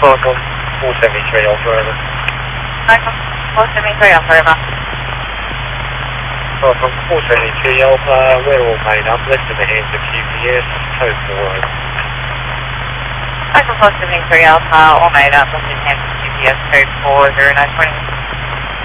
Welcome, 473 Alpha, over. Welcome, 473 Alpha, over. Welcome, 473 Alpha, we're all made up, left in the hands of QPS, code 4 over. Welcome, 473 Alpha, all made up, left in hands of QPS, code 40920.